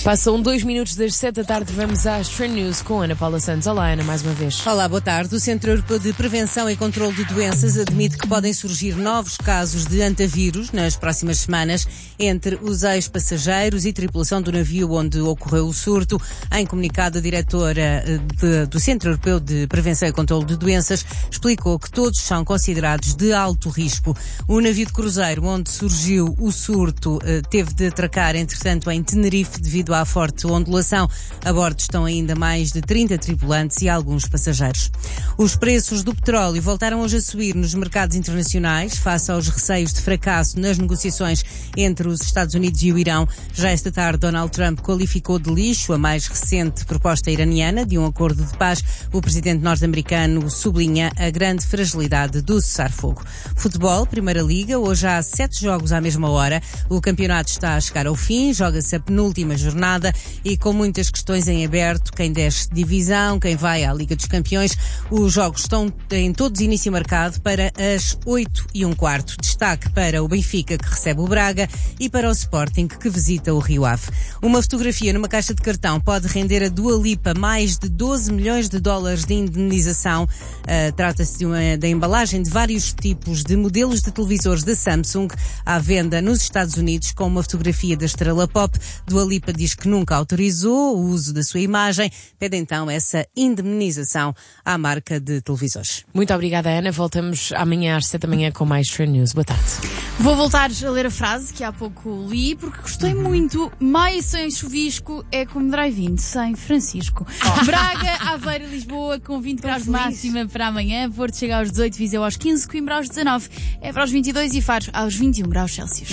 Passam 2 minutos das 7 da tarde, vamos às Trend News com Ana Paula Santos. Olá, Ana, mais uma vez. Olá, boa tarde. O Centro Europeu de Prevenção e Controlo de Doenças admite que podem surgir novos casos de antavírus nas próximas semanas entre os ex-passageiros e tripulação do navio onde ocorreu o surto. Em comunicado, a diretora do Centro Europeu de Prevenção e Controlo de Doenças explicou que todos são considerados de alto risco. O navio de cruzeiro onde surgiu o surto teve de atracar, entretanto, em Tenerife devido à forte ondulação. A bordo estão ainda mais de 30 tripulantes e alguns passageiros. Os preços do petróleo voltaram hoje a subir nos mercados internacionais face aos receios de fracasso nas negociações entre os Estados Unidos e o Irão. Já esta tarde, Donald Trump qualificou de lixo a mais recente proposta iraniana de um acordo de paz. O presidente norte-americano sublinha a grande fragilidade do cessar-fogo. Futebol, Primeira Liga, hoje há 7 jogos à mesma hora. O campeonato está a chegar ao fim, joga-se a penúltima jornada e com muitas questões em aberto, quem desce de divisão, quem vai à Liga dos Campeões. Os jogos têm todos início marcado para as 8h15. Destaque para o Benfica, que recebe o Braga, e para o Sporting, que visita o Rio Ave. Uma fotografia numa caixa de cartão pode render a Dua Lipa mais de 12 milhões de dólares de indemnização. Trata-se da embalagem de vários tipos de modelos de televisores da Samsung à venda nos Estados Unidos com uma fotografia da estrela pop. Dua Lipa diz que nunca autorizou o uso da sua imagem, pede então essa indemnização à marca de televisores. Muito obrigada, Ana. Voltamos amanhã às 7 da manhã com mais Trend News. Boa tarde. Vou voltar a ler a frase que há pouco li, porque gostei muito. Maio sem chuvisco é como drive-in sem Francisco. Braga, Aveiro e Lisboa com 20 graus de máxima para amanhã. Porto chega aos 18, Viseu aos 15, Coimbra aos 19, Évora aos 22 e Faro aos 21 graus Celsius.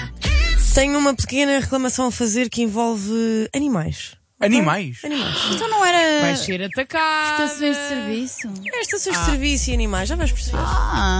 Tenho uma pequena reclamação a fazer que envolve animais. Animais? Animais. Então não era Vai ser atacado. estações de serviço? Estações de serviço e animais, já vais perceber.